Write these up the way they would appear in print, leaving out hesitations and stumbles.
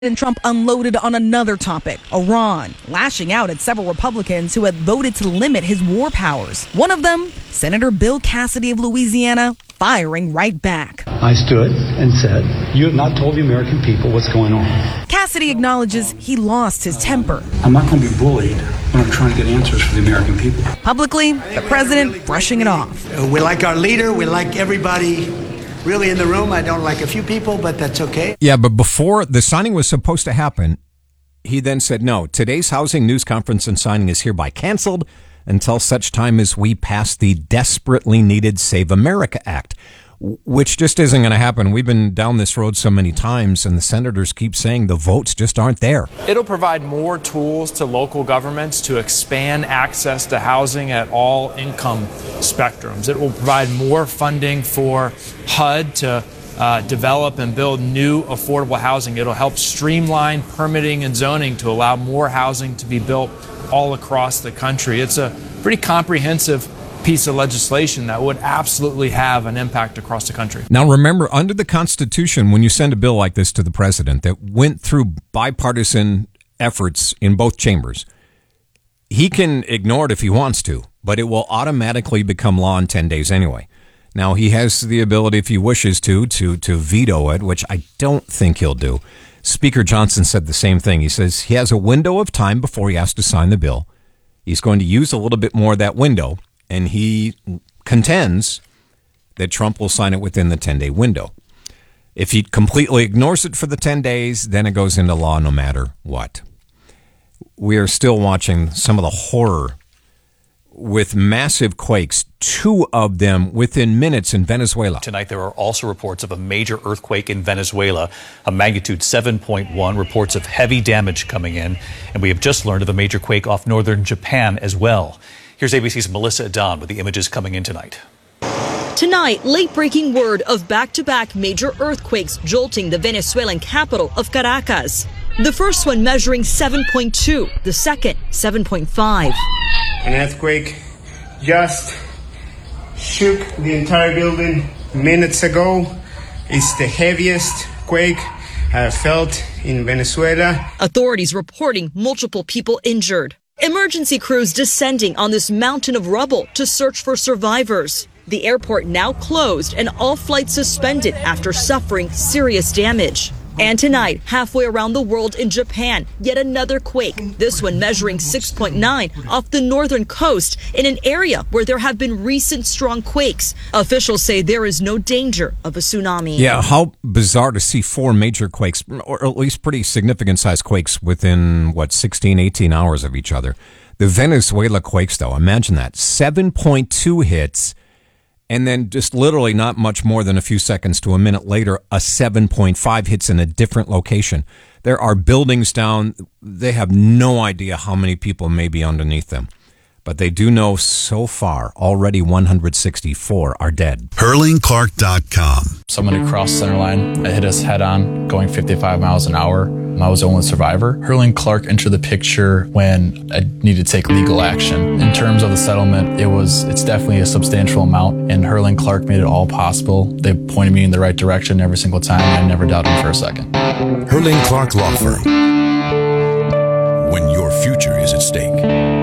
Trump unloaded on another topic, Iran, lashing out at several Republicans who had voted to limit his war powers. One of them, Senator Bill Cassidy of Louisiana, firing right back. I stood and said, "You have not told the American people what's going on." Cassidy acknowledges he lost his temper. I'm not going to be bullied when I'm trying to get answers for the American people. Publicly, the president brushing it off. We like our leader. We like everybody really in the room. I don't like a few people, but that's okay. Yeah, but before the signing was supposed to happen, he then said, no, today's housing news conference and signing is hereby canceled until such time as we pass the desperately needed Save America Act, which just isn't going to happen. We've been down this road so many times, and the senators keep saying the votes just aren't there. It'll provide more tools to local governments to expand access to housing at all income spectrums. It will provide more funding for HUD to develop and build new affordable housing. It'll help streamline permitting and zoning to allow more housing to be built all across the country. It's a pretty comprehensive piece of legislation that would absolutely have an impact across the country. Now, remember, under the Constitution, when you send a bill like this to the president that went through bipartisan efforts in both chambers, he can ignore it if he wants to, but it will automatically become law in 10 days anyway. Now, he has the ability, if he wishes to veto it, which I don't think he'll do. Speaker Johnson said the same thing. He says he has a window of time before he has to sign the bill. He's going to use a little bit more of that window, and he contends that Trump will sign it within the 10-day window. If he completely ignores it for the 10 days, then it goes into law no matter what. We are still watching some of the horror with massive quakes, 2 of them within minutes in Venezuela. Tonight, there are also reports of a major earthquake in Venezuela, a magnitude 7.1, reports of heavy damage coming in. And we have just learned of a major quake off northern Japan as well. Here's ABC's Melissa Adon with the images coming in tonight. Tonight, late-breaking word of back-to-back major earthquakes jolting the Venezuelan capital of Caracas. The first one measuring 7.2, the second 7.5. An earthquake just shook the entire building minutes ago. It's the heaviest quake I have felt in Venezuela. Authorities reporting multiple people injured. Emergency crews descending on this mountain of rubble to search for survivors. The airport now closed and all flights suspended after suffering serious damage. And tonight, halfway around the world in Japan, yet another quake, this one measuring 6.9 off the northern coast in an area where there have been recent strong quakes. Officials say there is no danger of a tsunami. Yeah, how bizarre to see 4 major quakes, or at least pretty significant sized quakes within, 16, 18 hours of each other. The Venezuela quakes, though, imagine that. 7.2 hits. And then just literally not much more than a few seconds to a minute later, a 7.5 hits in a different location. There are buildings down. They have no idea how many people may be underneath them. But they do know so far, already 164 are dead. HurlingClark.com. Someone who crossed center line hit us head on, going 55 miles an hour. I was the only survivor. Hurling Clark entered the picture when I needed to take legal action. In terms of the settlement, it's definitely a substantial amount, and Hurling Clark made it all possible. They pointed me in the right direction every single time, and I never doubted them for a second. Hurling Clark Law Firm. When your future is at stake.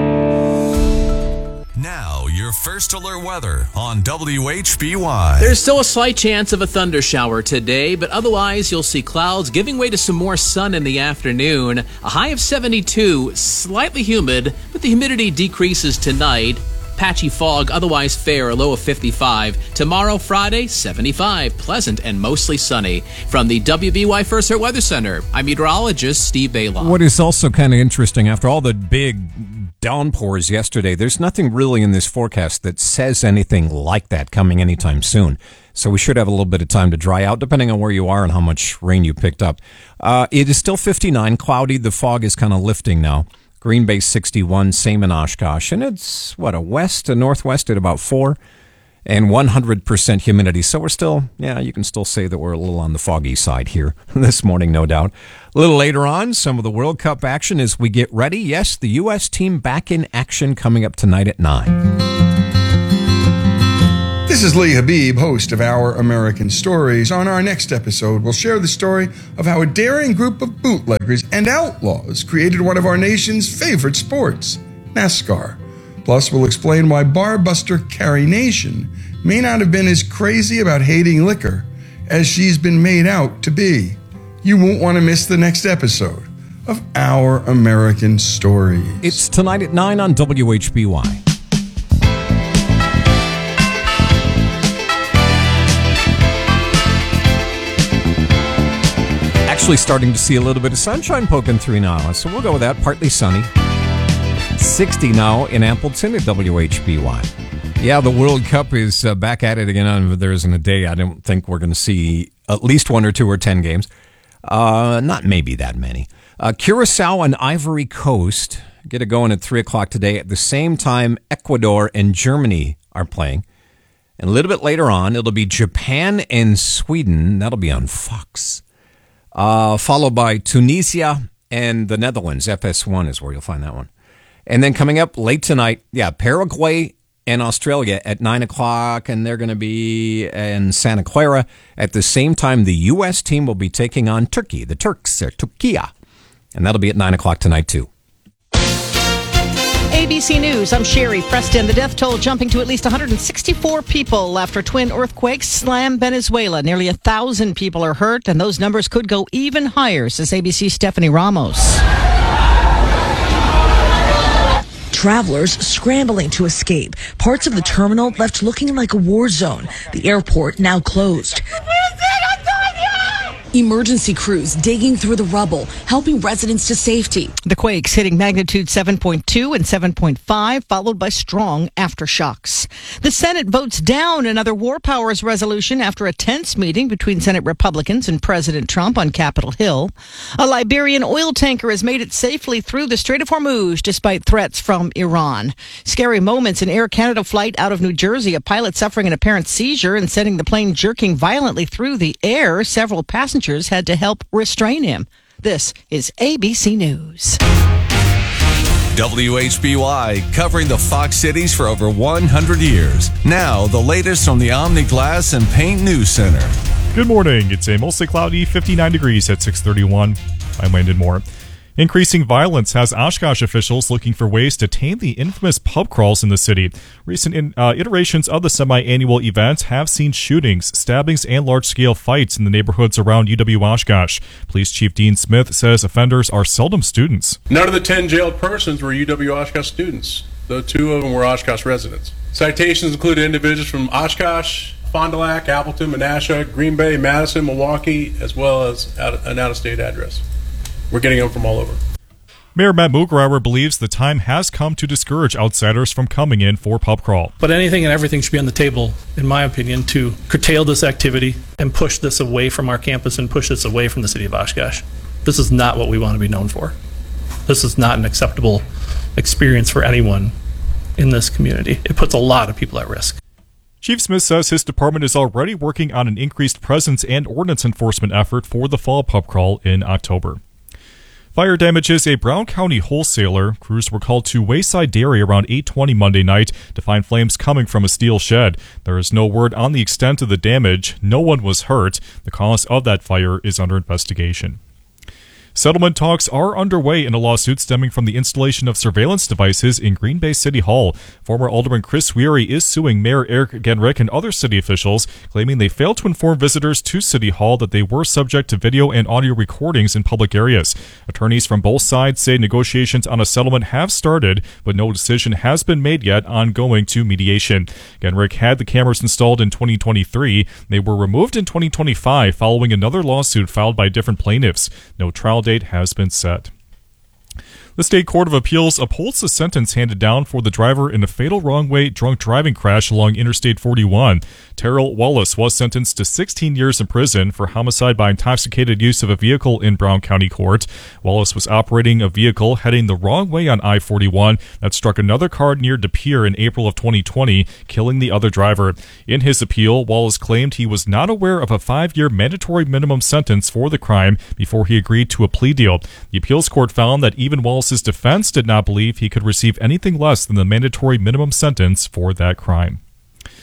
Now, your first alert weather on WHBY. There's still a slight chance of a thunder shower today, but otherwise you'll see clouds giving way to some more sun in the afternoon. A high of 72, slightly humid, but the humidity decreases tonight. Patchy fog, otherwise fair, a low of 55. Tomorrow, Friday, 75, pleasant and mostly sunny. From the WBY First Alert Weather Center, I'm meteorologist Steve Bailon. What is also kind of interesting, after all the big downpours yesterday, there's nothing really in this forecast that says anything like that coming anytime soon. So we should have a little bit of time to dry out, depending on where you are and how much rain you picked up. It is still 59, cloudy. The fog is kind of lifting now. Green Bay 61, same in Oshkosh. And it's, a northwest at about 4 and 100% humidity. So we're still, you can still say that we're a little on the foggy side here this morning, no doubt. A little later on, some of the World Cup action as we get ready. Yes, the U.S. team back in action coming up tonight at 9. This is Lee Habib, host of Our American Stories. On our next episode, we'll share the story of how a daring group of bootleggers and outlaws created one of our nation's favorite sports, NASCAR. Plus, we'll explain why barbuster Carrie Nation may not have been as crazy about hating liquor as she's been made out to be. You won't want to miss the next episode of Our American Stories. It's tonight at 9 on WHBY. Actually starting to see a little bit of sunshine poking through now, so we'll go with that. Partly sunny. 60 now in Appleton at WHBY. Yeah, the World Cup is back at it again. There isn't a day I don't think we're going to see at least 1 or 2 or 10 games. Not maybe that many. Curacao and Ivory Coast get it going at 3 o'clock today. At the same time, Ecuador and Germany are playing. And a little bit later on, it'll be Japan and Sweden. That'll be on Fox. Followed by Tunisia and the Netherlands. FS1 is where you'll find that one. And then coming up late tonight, Paraguay and Australia at 9 o'clock, and they're going to be in Santa Clara. At the same time, the U.S. team will be taking on Turkey, the Turks, or Turkiya. And that'll be at 9 o'clock tonight, too. ABC News, I'm Sherry Preston. The death toll jumping to at least 164 people after twin earthquakes slam Venezuela. Nearly 1,000 people are hurt, and those numbers could go even higher, says ABC's Stephanie Ramos. Travelers scrambling to escape. Parts of the terminal left looking like a war zone. The airport now closed. Emergency crews digging through the rubble, helping residents to safety. The quakes hitting magnitude 7.2 and 7.5, followed by strong aftershocks. The Senate votes down another war powers resolution after a tense meeting between Senate Republicans and President Trump on Capitol Hill. A Liberian oil tanker has made it safely through the Strait of Hormuz despite threats from Iran. Scary moments in Air Canada flight out of New Jersey. A pilot suffering an apparent seizure and sending the plane jerking violently through the air. Several passengers had to help restrain him. This is ABC News. WHBY, covering the Fox cities for over 100 years. Now, the latest from the Omni Glass and Paint News Center. Good morning. It's a mostly cloudy 59 degrees at 6:31. I'm Landon Moore. Increasing violence has Oshkosh officials looking for ways to tame the infamous pub crawls in the city. Recent iterations of the semi-annual event have seen shootings, stabbings, and large-scale fights in the neighborhoods around UW Oshkosh. Police Chief Dean Smith says offenders are seldom students. None of the 10 jailed persons were UW Oshkosh students, though 2 of them were Oshkosh residents. Citations included individuals from Oshkosh, Fond du Lac, Appleton, Menasha, Green Bay, Madison, Milwaukee, as well as an out-of-state address. We're getting them from all over. Mayor Matt Mugrauer believes the time has come to discourage outsiders from coming in for pub crawl. But anything and everything should be on the table, in my opinion, to curtail this activity and push this away from our campus and push this away from the city of Oshkosh. This is not what we want to be known for. This is not an acceptable experience for anyone in this community. It puts a lot of people at risk. Chief Smith says his department is already working on an increased presence and ordinance enforcement effort for the fall pub crawl in October. Fire damages a Brown County wholesaler. Crews were called to Wayside Dairy around 8:20 Monday night to find flames coming from a steel shed. There is no word on the extent of the damage. No one was hurt. The cause of that fire is under investigation. Settlement talks are underway in a lawsuit stemming from the installation of surveillance devices in Green Bay City Hall. Former Alderman Chris Weary is suing Mayor Eric Genrich and other city officials, claiming they failed to inform visitors to City Hall that they were subject to video and audio recordings in public areas. Attorneys from both sides say negotiations on a settlement have started, but no decision has been made yet on going to mediation. Genrich had the cameras installed in 2023. They were removed in 2025 following another lawsuit filed by different plaintiffs. No trial date has been set. The State Court of Appeals upholds the sentence handed down for the driver in a fatal wrong-way drunk driving crash along Interstate 41. Terrell Wallace was sentenced to 16 years in prison for homicide by intoxicated use of a vehicle in Brown County Court. Wallace was operating a vehicle heading the wrong way on I-41 that struck another car near De Pere in April of 2020, killing the other driver. In his appeal, Wallace claimed he was not aware of a 5-year mandatory minimum sentence for the crime before he agreed to a plea deal. The appeals court found that even Wallace's defense did not believe he could receive anything less than the mandatory minimum sentence for that crime.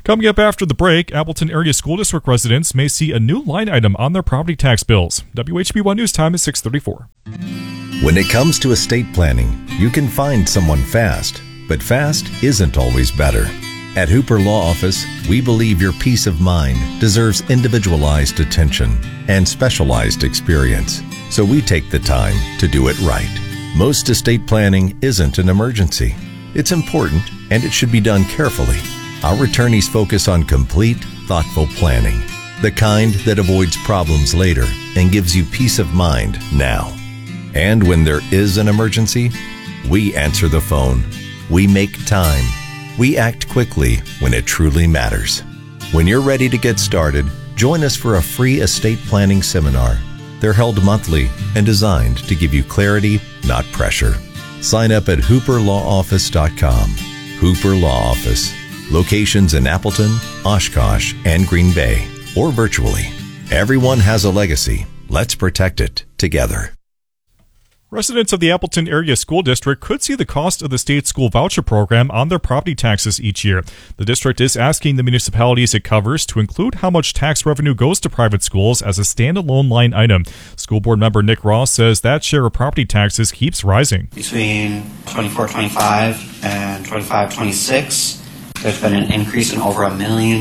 Coming up after the break, Appleton Area School District residents may see a new line item on their property tax bills. WHB1 News Time is 6:34. When it comes to estate planning, you can find someone fast, but fast isn't always better. At Hooper Law Office, we believe your peace of mind deserves individualized attention and specialized experience, so we take the time to do it right. Most estate planning isn't an emergency. It's important, and it should be done carefully. Our attorneys focus on complete, thoughtful planning, the kind that avoids problems later and gives you peace of mind now. And when there is an emergency, we answer the phone. We make time. We act quickly when it truly matters. When you're ready to get started, join us for a free estate planning seminar. They're held monthly and designed to give you clarity, not pressure. Sign up at hooperlawoffice.com. Hooper Law Office. Locations in Appleton, Oshkosh, and Green Bay, or virtually. Everyone has a legacy. Let's protect it together. Residents of the Appleton Area School District could see the cost of the state school voucher program on their property taxes each year. The district is asking the municipalities it covers to include how much tax revenue goes to private schools as a standalone line item. School board member Nick Ross says that share of property taxes keeps rising. Between 24-25 and 25-26, there's been an increase in over $1 million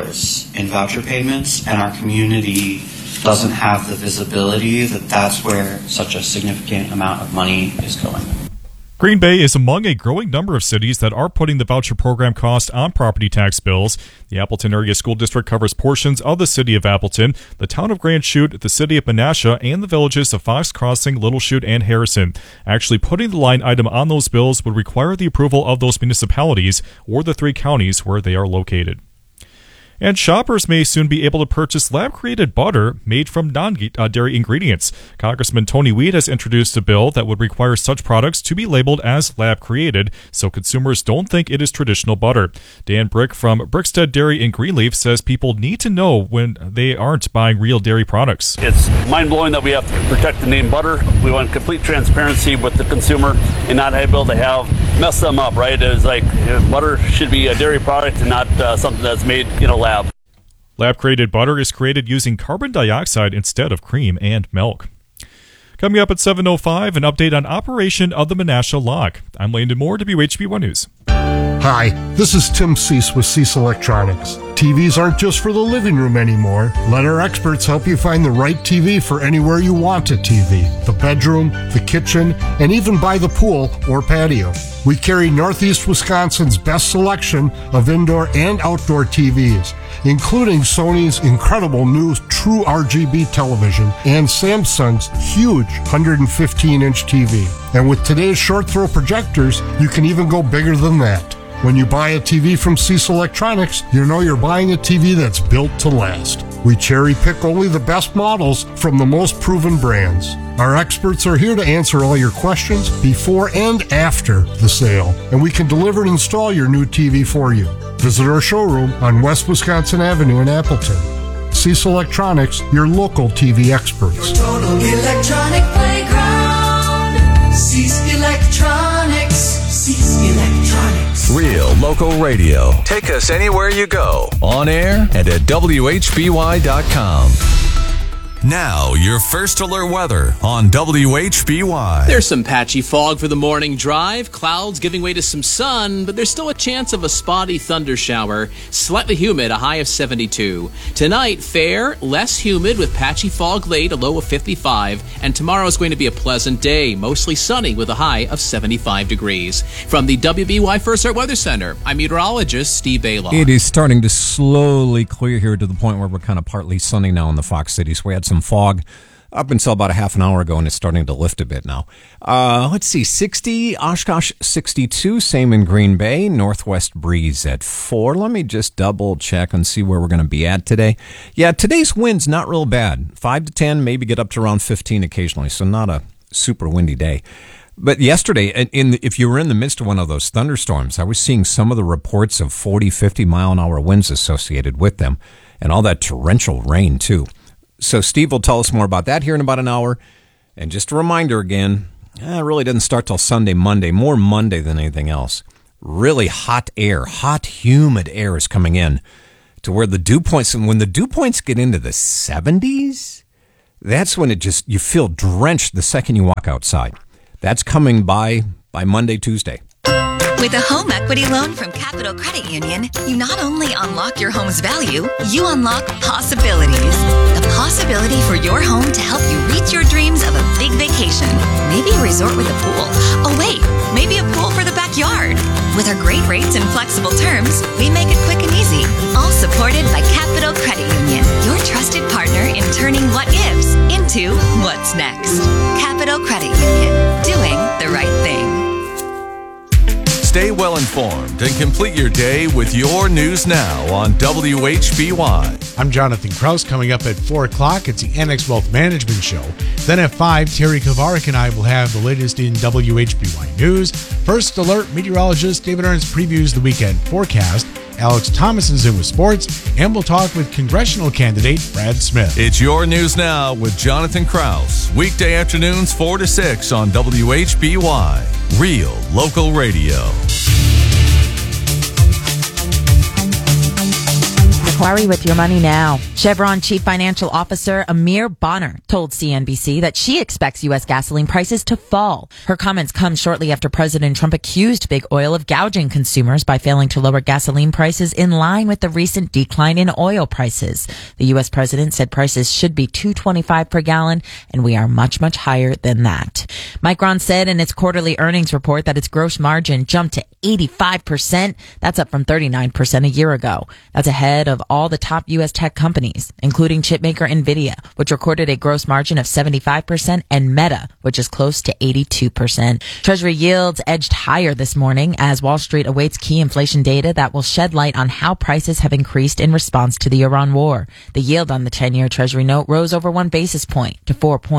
in voucher payments, and our community doesn't have the visibility that that's where such a significant amount of money is going. Green Bay is among a growing number of cities that are putting the voucher program cost on property tax bills. The Appleton Area School District covers portions of the city of Appleton, the town of Grand Chute, the city of Menasha, and the villages of Fox Crossing, Little Chute, and Harrison. Actually putting the line item on those bills would require the approval of those municipalities or the 3 counties where they are located. And shoppers may soon be able to purchase lab-created butter made from non-dairy ingredients. Congressman Tony Weed has introduced a bill that would require such products to be labeled as lab-created so consumers don't think it is traditional butter. Dan Brick from Brickstead Dairy in Greenleaf says people need to know when they aren't buying real dairy products. It's mind-blowing that we have to protect the name butter. We want complete transparency with the consumer and not able to mess them up, right? It's like butter should be a dairy product and not something that's made in a lab. Lab-created butter is created using carbon dioxide instead of cream and milk. Coming up at 7:05, an update on operation of the Menasha Lock. I'm Landon Moore, WHB1 News. Hi, this is Tim Cease with Cease Electronics. TVs aren't just for the living room anymore. Let our experts help you find the right TV for anywhere you want a TV. The bedroom, the kitchen, and even by the pool or patio. We carry Northeast Wisconsin's best selection of indoor and outdoor TVs, including Sony's incredible new True RGB television and Samsung's huge 115-inch TV. And with today's short throw projectors, you can even go bigger than that. When you buy a TV from Cease Electronics, you know you're buying a TV that's built to last. We cherry pick only the best models from the most proven brands. Our experts are here to answer all your questions before and after the sale, and we can deliver and install your new TV for you. Visit our showroom on West Wisconsin Avenue in Appleton. Cease Electronics, your local TV experts. Your total electronic playground. Cease Electronics. Cease Electronics. Real local radio. Take us anywhere you go. On air and at WHBY.com. Now, your first alert weather on WHBY. There's some patchy fog for the morning drive, clouds giving way to some sun, but there's still a chance of a spotty thunder shower. Slightly humid, a high of 72. Tonight, fair, less humid with patchy fog late, a low of 55. And tomorrow is going to be a pleasant day, mostly sunny with a high of 75 degrees. From the WBY First Alert Weather Center, I'm meteorologist Steve Baylock. It is starting to slowly clear here to the point where we're kind of partly sunny now in the Fox cities. We had some fog up until about a half an hour ago, and it's starting to lift a bit now. Let's see, 60, Oshkosh 62, same in Green Bay, northwest breeze at 4. Let me just double check and see where we're going to be at today. Yeah, today's wind's not real bad. 5 to 10, maybe get up to around 15 occasionally, so not a super windy day. But yesterday, if you were in the midst of one of those thunderstorms, I was seeing some of the reports of 40, 50 mile an hour winds associated with them, and all that torrential rain, too. So Steve will tell us more about that here in about an hour. And just a reminder again, it really doesn't start till Sunday, Monday, more Monday than anything else. really hot air, hot, humid air is coming in to where the dew points, and when the dew points get into the 70s, that's when you feel drenched the second you walk outside. That's coming by Monday, Tuesday. With a home equity loan from Capital Credit Union, you not only unlock your home's value, you unlock possibilities. The possibility for your home to help you reach your dreams of a big vacation. Maybe a resort with a pool. Oh wait, maybe a pool for the backyard. With our great rates and flexible terms, we make it quick and easy. All supported by Capital Credit Union, your trusted partner in turning what ifs into what's next. Capital Credit Union, doing the right thing. Stay well informed and complete your day with your news now on WHBY. I'm Jonathan Kraus. Coming up at 4 o'clock, it's the Annex Wealth Management Show. Then at 5, Terry Kovarik and I will have the latest in WHBY news. First Alert meteorologist David Ernst previews the weekend forecast. Alex Thomason's in with sports, and we'll talk with congressional candidate Brad Smith. It's your news now with Jonathan Kraus. Weekday afternoons 4 to 6 on WHBY. Real local radio. Macquarie with your money now. Chevron Chief Financial Officer Amir Bonner told CNBC that she expects U.S. gasoline prices to fall. Her comments come shortly after President Trump accused big oil of gouging consumers by failing to lower gasoline prices in line with the recent decline in oil prices. The U.S. president said prices should be $2.25 per gallon, and we are much, much higher than that. Micron said in its quarterly earnings report that its gross margin jumped to 85%. That's up from 39% a year ago. That's ahead of all the top U.S. tech companies, including chipmaker NVIDIA, which recorded a gross margin of 75%, and Meta, which is close to 82%. Treasury yields edged higher this morning as Wall Street awaits key inflation data that will shed light on how prices have increased in response to the Iran war. The yield on the 10-year Treasury note rose over 1 basis point to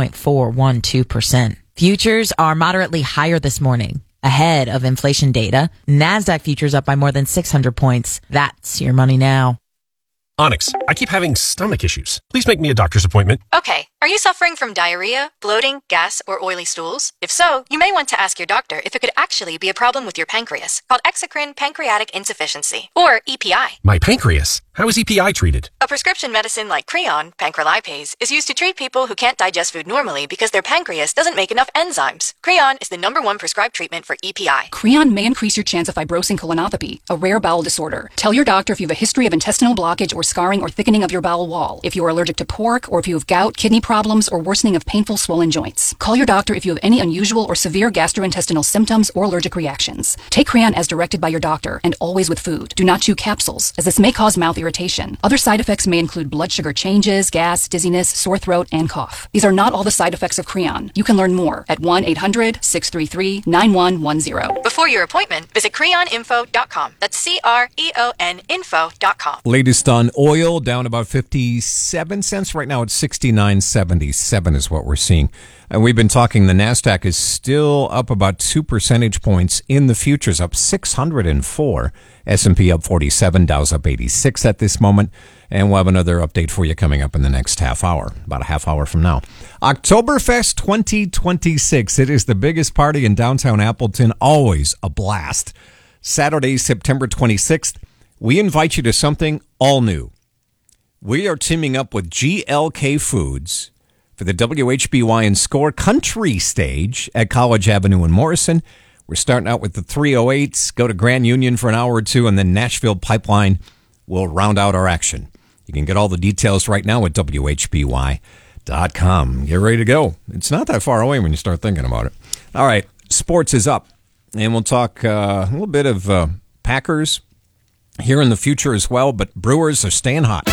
4.412%. Futures are moderately higher this morning, ahead of inflation data. NASDAQ futures up by more than 600 points. That's your money now. Onyx, I keep having stomach issues. Please make me a doctor's appointment. Okay, are you suffering from diarrhea, bloating, gas, or oily stools? If so, you may want to ask your doctor if it could actually be a problem with your pancreas, called exocrine pancreatic insufficiency, or EPI. My pancreas? How is EPI treated? A prescription medicine like Creon, pancrelipase, is used to treat people who can't digest food normally because their pancreas doesn't make enough enzymes. Creon is the #1 prescribed treatment for EPI. Creon may increase your chance of fibrosing colonopathy, a rare bowel disorder. Tell your doctor if you have a history of intestinal blockage or scarring or thickening of your bowel wall, if you are allergic to pork, or if you have gout, kidney problems, or worsening of painful swollen joints. Call your doctor if you have any unusual or severe gastrointestinal symptoms or allergic reactions. Take Creon as directed by your doctor, and always with food. Do not chew capsules, as this may cause mouth irritation. Other side effects may include blood sugar changes, gas, dizziness, sore throat, and cough. These are not all the side effects of Creon. You can learn more at 1-800-633-9110. Before your appointment, visit creoninfo.com. That's CREON info.com. Latest on oil, down about 57 cents. Right now it's 69.77 is what we're seeing. And we've been talking, the NASDAQ is still up about 2 percentage points in the futures, up 604. S&P up 47, Dow's up 86 at this moment. And we'll have another update for you coming up in the next half hour, about a half hour from now. Oktoberfest 2026. It is the biggest party in downtown Appleton, always a blast. Saturday, September 26th, we invite you to something all new. We are teaming up with GLK Foods for the WHBY and Score Country Stage at College Avenue in Morrison. We're starting out with the 308s, go to Grand Union for an hour or two, and then Nashville Pipeline will round out our action. You can get all the details right now at WHBY.com. Get ready to go. It's not that far away when you start thinking about it. All right, sports is up, and we'll talk a little bit of Packers here in the future as well, but Brewers are staying hot.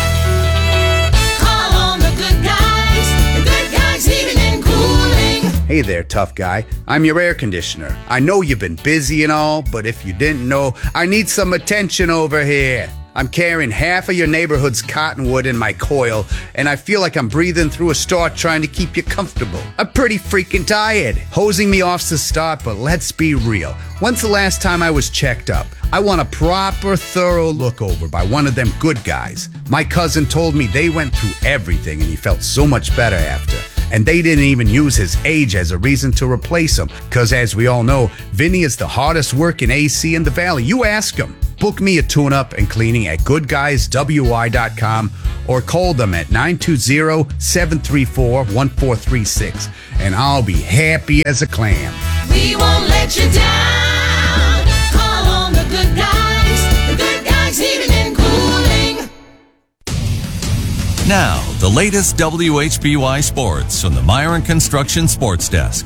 Hey there, tough guy. I'm your air conditioner. I know you've been busy and all, but if you didn't know, I need some attention over here. I'm carrying half of your neighborhood's cottonwood in my coil, and I feel like I'm breathing through a straw trying to keep you comfortable. I'm pretty freaking tired. Hosing me off's the start, but let's be real. When's the last time I was checked up? I want a proper, thorough look over by one of them good guys. My cousin told me they went through everything, and he felt so much better after. And they didn't even use his age as a reason to replace him. Because as we all know, Vinny is the hardest working AC in the Valley. You ask him. Book me a tune-up and cleaning at goodguyswy.com or call them at 920-734-1436. And I'll be happy as a clam. We won't let you down. Call on the Good Guys. The Good Guys Heating and Cooling. Now, the latest WHBY sports from the Myron Construction Sports Desk.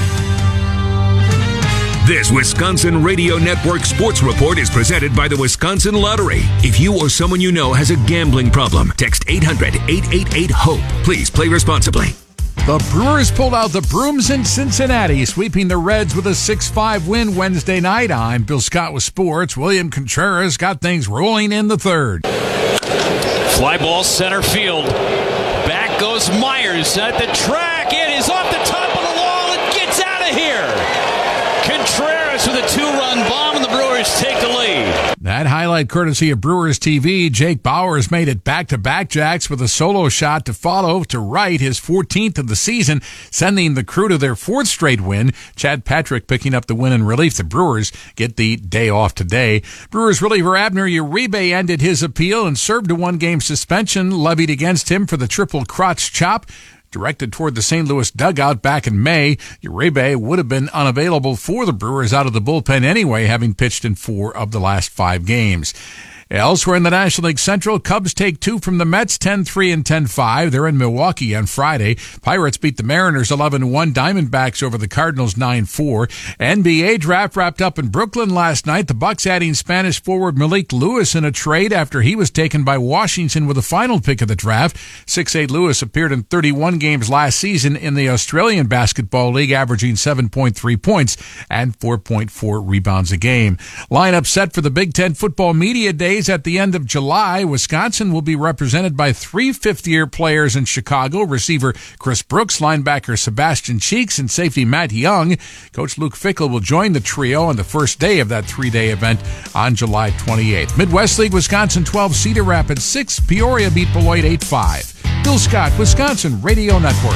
This Wisconsin Radio Network Sports Report is presented by the Wisconsin Lottery. If you or someone you know has a gambling problem, text 800-888-HOPE. Please play responsibly. The Brewers pulled out the brooms in Cincinnati, sweeping the Reds with a 6-5 win Wednesday night. I'm Bill Scott with sports. William Contreras got things rolling in the third. Fly ball center field. Back goes Myers at the track. It is off the top of the wall and gets out of here. Contreras with a 2-run bomb, and the Brewers take the lead. That highlight courtesy of Brewers TV. Jake Bauers made it back-to-back jacks with a solo shot to follow to right, his 14th of the season, sending the Crew to their 4th straight win. Chad Patrick picking up the win in relief. The Brewers get the day off today. Brewers reliever Abner Uribe ended his appeal and served a 1-game suspension levied against him for the triple crotch chop directed toward the St. Louis dugout back in May. Uribe would have been unavailable for the Brewers out of the bullpen anyway, having pitched in 4 of the last 5 games. Elsewhere in the National League Central, Cubs take 2 from the Mets, 10-3 and 10-5. They're in Milwaukee on Friday. Pirates beat the Mariners 11-1. Diamondbacks over the Cardinals 9-4. NBA draft wrapped up in Brooklyn last night. The Bucks adding Spanish forward Malik Lewis in a trade after he was taken by Washington with the final pick of the draft. 6'8" Lewis appeared in 31 games last season in the Australian Basketball League, averaging 7.3 points and 4.4 rebounds a game. Lineup set for the Big Ten Football Media Days at the end of July. Wisconsin will be represented by 3 fifth-year players in Chicago, receiver Chris Brooks, linebacker Sebastian Cheeks, and safety Matt Young. Coach Luke Fickell will join the trio on the first day of that 3-day event on July 28th. Midwest League, Wisconsin 12, Cedar Rapids 6, Peoria beat Beloit 8-5. Bill Scott, Wisconsin Radio Network.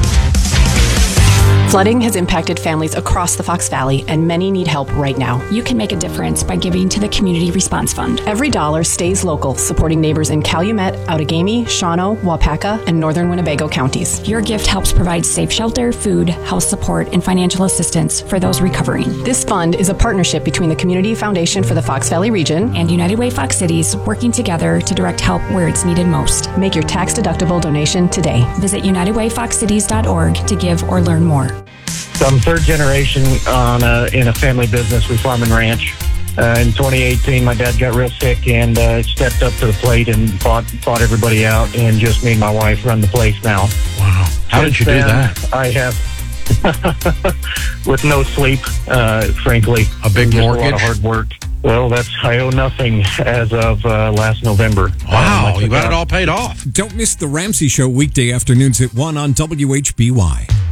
Flooding has impacted families across the Fox Valley, and many need help right now. You can make a difference by giving to the Community Response Fund. Every dollar stays local, supporting neighbors in Calumet, Outagamie, Shawano, Wapaka, and northern Winnebago counties. Your gift helps provide safe shelter, food, house support, and financial assistance for those recovering. This fund is a partnership between the Community Foundation for the Fox Valley region and United Way Fox Cities, working together to direct help where it's needed most. Make your tax-deductible donation today. Visit UnitedWayFoxCities.org to give or learn more. So I'm third generation in a family business. We farm and ranch. In 2018, my dad got real sick and stepped up to the plate and bought everybody out, and just me and my wife run the place now. Wow. How did you do that? I have, with no sleep, frankly. A big mortgage? A lot of hard work. Well, I owe nothing as of last November. Wow, you got it all paid off. Don't miss the Ramsey Show weekday afternoons at 1 on WHBY.